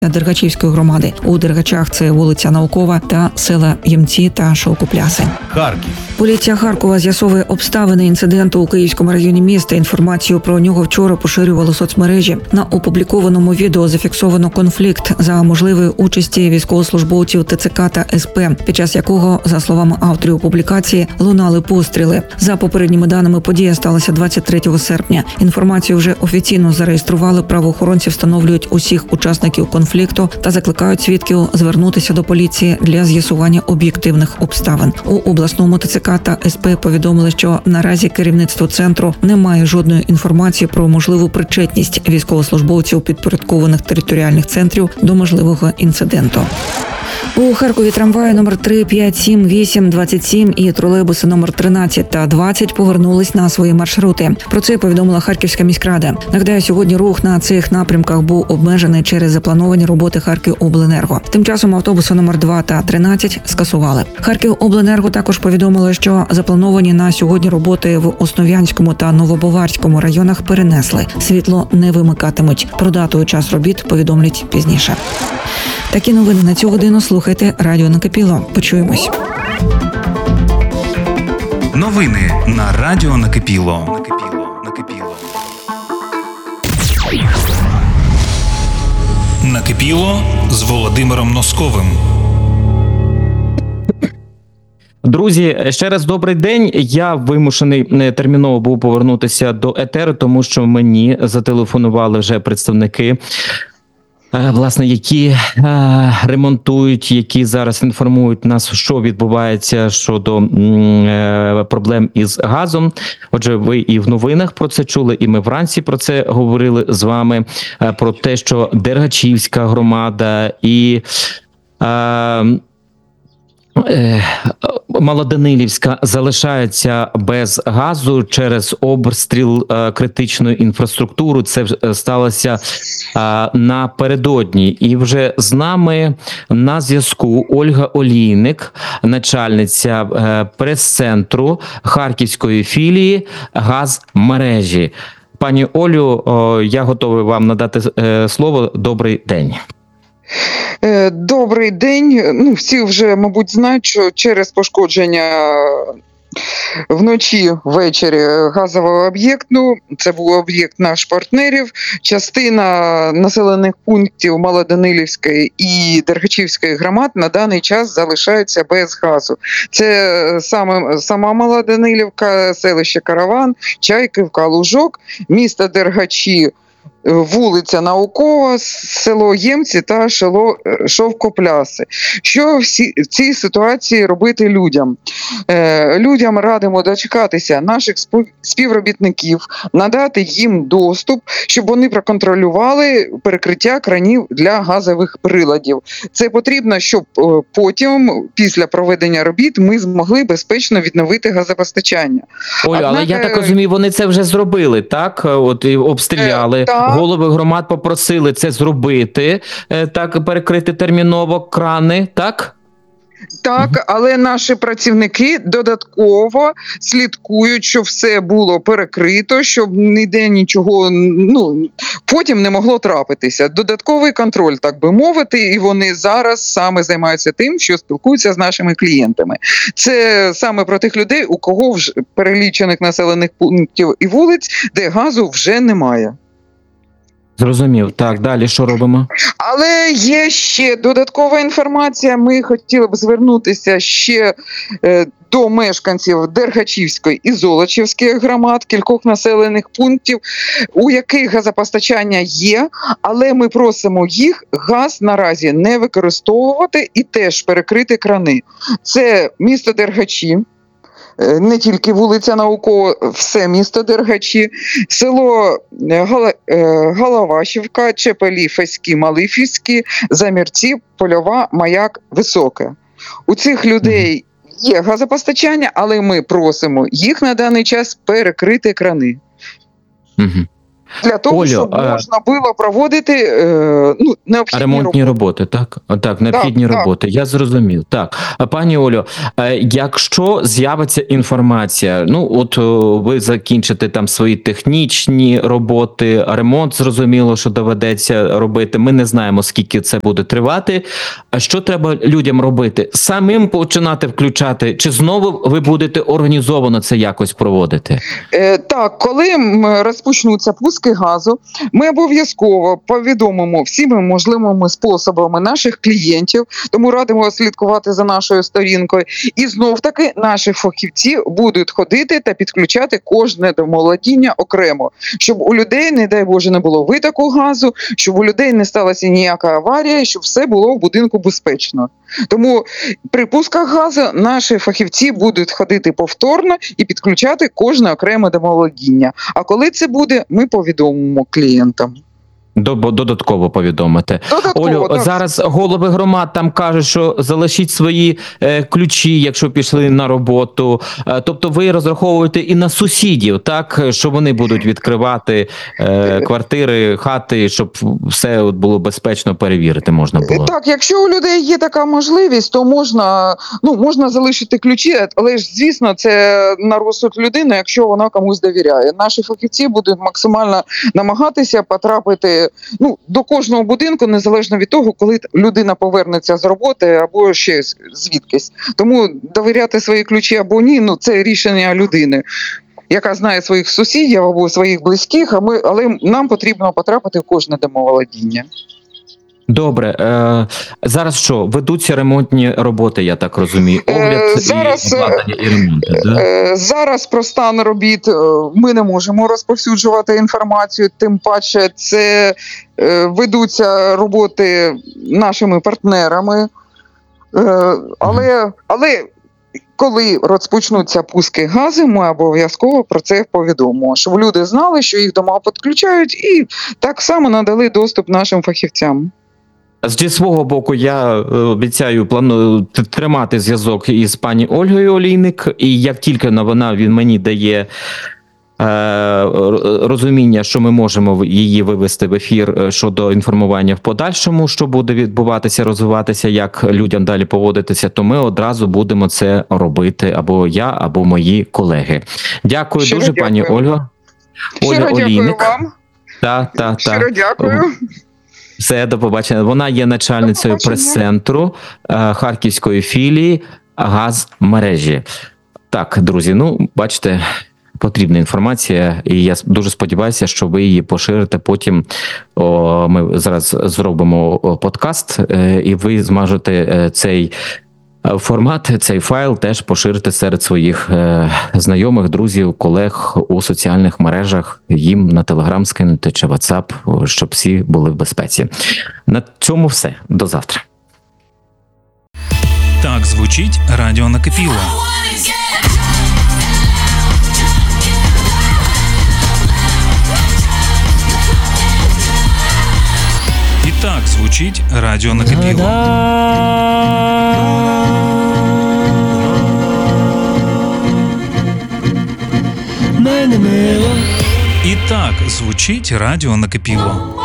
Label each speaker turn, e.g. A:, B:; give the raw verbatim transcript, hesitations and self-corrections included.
A: Дергачівської громади. У Дергачах це вулиця Наукова та села Ємці та Шовкопляси.
B: Харків.
A: Поліція Харкова з'ясовує обставини інциденту у Київському районі міста. Інформацію про нього вчора поширювали соцмережі. На опублікованому відео зафіксовано конфлікт за можливої участі військовослужбовців ТЦК та СП, під час якого, за словами авторів публікації, лунали постріли. За попередніми даними, подія сталася двадцять третього серпня. Інформацію вже офіційно зареєстрували. Правоохоронці встановлюють усіх учасників конфлікту та закликають свідків звернутися до поліції для з'ясування об'єктивних обставин. У обласному ТЦК та СП повідомили, що наразі керівництво центру не має жодної інформації про можливу причетність військовослужбовців підпорядкованих територіальних центрів до можливого інциденту. У Харкові трамваї номер три, п'ять, сім, вісім, двадцять сім і тролейбуси номер тринадцять та двадцять повернулись на свої маршрути. Про це повідомила Харківська міськрада. Нагадаю, сьогодні рух на цих напрямках був обмежений через заплановані роботи Харківобленерго. Тим часом автобуси номер два та тринадцять скасували. Харківобленерго також повідомило, що заплановані на сьогодні роботи в Основ'янському та Новобаварському районах перенесли. Світло не вимикатимуть. Про дату і час робіт повідомлять пізніше. Такі новини на цю годину слухайте Радіо Накипіло. Почуємось.
B: Новини на Радіо Накипіло. Накипіло. Накипіло. Накипіло з Володимиром Носковим.
C: Друзі, ще раз добрий день. Я вимушений терміново був повернутися до етеру, тому що мені зателефонували вже представники, власне, які е, ремонтують, які зараз інформують нас, що відбувається щодо е, проблем із газом. Отже, ви і в новинах про це чули, і ми вранці про це говорили з вами, е, про те, що Дергачівська громада і е, е, Малоданилівська залишаються без газу через обстріл е, критичної інфраструктури. Це сталося е, напередодні. І вже з нами на зв'язку Ольга Олійник, начальниця е, прес-центру Харківської філії «Газмережі». Пані Олю, о, я готовий вам надати е, слово. Добрий день.
D: Добрий день. Ну, всі вже, мабуть, знають, що через пошкодження вночі, ввечері газового об'єкту, це був об'єкт наш партнерів, частина населених пунктів Малоданилівської і Дергачівської громад на даний час залишаються без газу. Це саме, сама Малоданилівка, селище Караван, Чайківка, Лужок, місто Дергачі, вулиця Наукова, село Ємці та село Шовкопляси. Що всі, в цій ситуації робити людям? Е, людям радимо дочекатися наших співробітників, надати їм доступ, щоб вони проконтролювали перекриття кранів для газових приладів. Це потрібно, щоб потім, після проведення робіт, ми змогли безпечно відновити газопостачання.
C: Оля, Однак, але я так розумію, вони це вже зробили, так? От і обстріляли. Е, Голови громад попросили це зробити, так, перекрити терміново крани, так?
D: Так, але наші працівники додатково слідкують, щоб все було перекрито, щоб ніде нічого, ну, потім не могло трапитися. Додатковий контроль, так би мовити, і вони зараз саме займаються тим, що спілкуються з нашими клієнтами. Це саме про тих людей, у кого вже перелічених населених пунктів і вулиць, де газу вже немає.
C: Зрозумів. Так, далі що робимо?
D: Але є ще додаткова інформація. Ми хотіли б звернутися ще е, до мешканців Дергачівської і Золочівської громад, кількох населених пунктів, у яких газопостачання є, але ми просимо їх газ наразі не використовувати і теж перекрити крани. Це місто Дергачі. Не тільки вулиця Наукова, все місто Дергачі, село Головашівка, Чепелі, Феські, Малифівські, Замірці, Польова, Маяк, Високе. У цих людей є газопостачання, але ми просимо їх на даний час перекрити крани.
C: Угу.
D: Для того,
C: Олю,
D: щоб
C: а-
D: можна було проводити е, ну, необхідні
C: Ремонтні
D: роботи.
C: роботи, так? Так, необхідні
D: так.
C: роботи. Я зрозумів. Так, А, пані Олю, е, якщо з'явиться інформація, ну от о, ви закінчите там свої технічні роботи, ремонт зрозуміло, що доведеться робити. Ми не знаємо, скільки це буде тривати. А що треба людям робити? Самим починати включати, чи знову ви будете організовано це якось проводити?
D: Е, Так, коли м, розпочнуться пуски газу, ми обов'язково повідомимо всіми можливими способами наших клієнтів, тому радимо слідкувати за нашою сторінкою. І знов-таки наші фахівці будуть ходити та підключати кожне домоволодіння окремо, щоб у людей, не дай Боже, не було витоку газу, щоб у людей не сталася ніяка аварія, щоб все було в будинку безпечно. Тому при пусках газу наші фахівці будуть ходити повторно і підключати кожне окреме домоволодіння. А коли це буде, ми повідомимо клієнтам.
C: До- Додатково повідомити.
D: Додатково,
C: Олю,
D: так.
C: зараз голови громад там кажуть, що залишіть свої е, ключі, якщо пішли на роботу. Е, тобто ви розраховуєте і на сусідів, так, що вони будуть відкривати е, квартири, хати, щоб все от було безпечно перевірити можна було.
D: Так, якщо у людей є така можливість, то можна, ну, можна залишити ключі, але ж, звісно, це на розсуд людини, якщо вона комусь довіряє. Наші фахівці будуть максимально намагатися потрапити ну, до кожного будинку, незалежно від того, коли людина повернеться з роботи або ще з- звідкись. Тому довіряти свої ключі або ні, ну, це рішення людини, яка знає своїх сусідів або своїх близьких, а ми, але нам потрібно потрапити в кожне домоволодіння.
C: Добре, е, зараз що, ведуться ремонтні роботи, я так розумію,
D: Е,
C: огляд
D: зараз,
C: і обладнання і ремонти, да?
D: Е, Зараз про стан робіт е, ми не можемо розповсюджувати інформацію, тим паче це е, ведуться роботи нашими партнерами. Е, Але, але коли розпочнуться пуски газу, ми обов'язково про це повідомимо, щоб люди знали, що їх дома підключають, і так само надали доступ нашим фахівцям.
C: Зі свого боку, я е, обіцяю планую т- тримати зв'язок із пані Ольгою Олійник, і як тільки на- вона він мені дає е, р- розуміння, що ми можемо в- її вивести в ефір е, щодо інформування в подальшому, що буде відбуватися, розвиватися, як людям далі поводитися, то ми одразу будемо це робити, або я, або мої колеги. Дякую
D: Щиро
C: дуже, пані
D: дякую.
C: Ольго. Оля
D: Щиро дякую
C: Олійник.
D: вам.
C: Та, та, та.
D: Щиро дякую.
C: Все, до побачення. Вона є начальницею
D: До побачення.
C: прес-центру е, харківської філії газмережі. Так, друзі, ну, бачите, потрібна інформація, і я с- дуже сподіваюся, що ви її поширите потім. О, ми зараз зробимо о, подкаст, е, і ви зможете е, цей е, формат, цей файл теж поширити серед своїх е, знайомих, друзів, колег у соціальних мережах, їм на Телеграм скинути чи WhatsApp, о, щоб всі були в безпеці. На цьому все. До завтра.
B: Так звучить радіо накипіло. І так звучить радіо накипіло.
E: Мене мило.
B: І так звучить радіо накипіло.